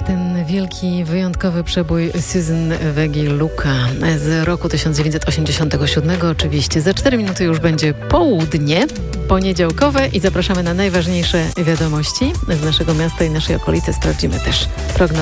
ten wielki, wyjątkowy przebój Susan Wegi-Luka z roku 1987 oczywiście. Za 4 minuty już będzie południe poniedziałkowe i zapraszamy na najważniejsze wiadomości z naszego miasta i naszej okolicy. Sprawdzimy też prognozę